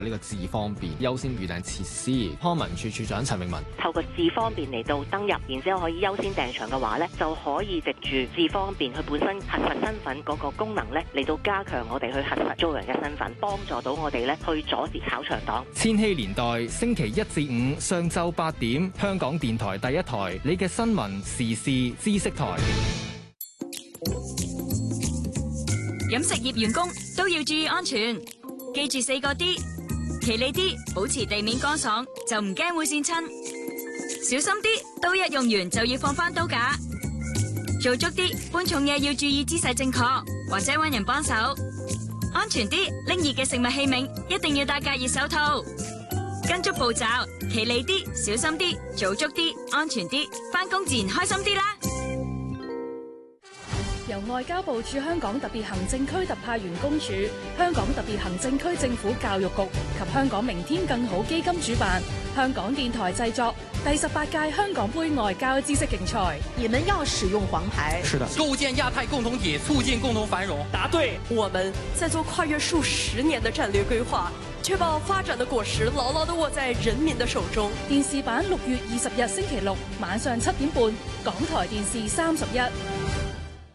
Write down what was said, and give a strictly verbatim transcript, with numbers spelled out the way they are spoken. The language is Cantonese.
呢個智方便優先預訂設施，康文署署長陳詠文透過智方便嚟到登入，然之後可以優先訂場嘅話咧，就可以藉住智方便佢本身核實身份嗰個功能咧，嚟到加強我哋去核實租人嘅身份，幫助到我哋咧去阻截炒場黨。 千禧年代星期一至五上晝八點，香港電台第一台，你嘅新聞時事知識台。 飲食業員工都要注意安全，記住四個 D。企理啲，保持地面乾爽，就唔驚會跣親。小心啲，刀一用完就要放翻刀架。做足啲，搬重嘢要注意姿勢正確，或者搵人幫手。安全啲，拎熱嘅食物器皿一定要戴隔熱手套。跟足步驟，企理啲，小心啲，做足啲，安全啲，翻工自然開心啲啦。 由外交部駐香港特別行政區特派員公署、香港特別行政區政府教育局及香港明天更好基金主辦，香港電台製作第十八屆香港杯外交知識競賽。 你們要使用黃牌。 是的。 構建亞太共同體，促進共同繁榮。 答對。我們在做跨越數十年的戰略規劃，確保發展的果實牢牢地握在人民的手中。 電視版六月二十日星期六晚上七點半，港台電視三十一。